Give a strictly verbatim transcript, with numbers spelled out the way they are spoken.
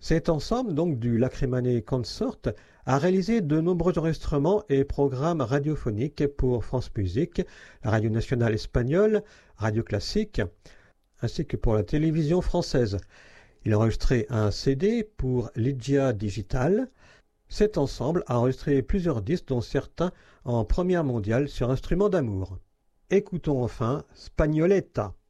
Cet ensemble, donc du Lacrimane Consort, a réalisé de nombreux enregistrements et programmes radiophoniques pour France Musique, la radio nationale espagnole, Radio Classique, ainsi que pour la télévision française. Il a enregistré un C D pour Lydia Digital. Cet ensemble a enregistré plusieurs disques, dont certains en première mondiale sur instruments d'amour. Écoutons enfin Spagnoletta.